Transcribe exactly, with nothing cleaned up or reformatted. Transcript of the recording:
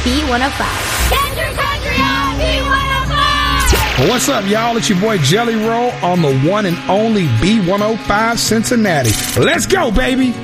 B one oh five. Get your country on B one oh five! What's up, y'all? It's your boy Jelly Roll on the one and only B one oh five Cincinnati. Let's go, baby!